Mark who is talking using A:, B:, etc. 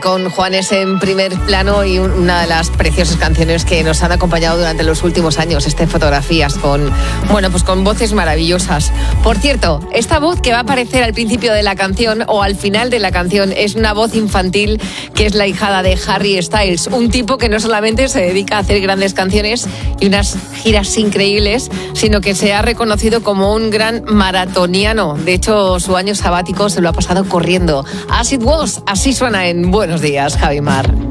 A: Con Juanes en primer plano y una de las preciosas canciones que nos han acompañado durante los últimos años, fotografías con voces maravillosas. Por cierto, esta voz que va a aparecer al principio de la canción o al final de la canción es una voz infantil que es la hijada de Harry Styles, un tipo que no solamente se dedica a hacer grandes canciones y unas giras increíbles, sino que se ha reconocido como un gran maratoniano. De hecho, su año sabático se lo ha pasado corriendo. As It Was, así suena en Buenos Días, Javi Mar.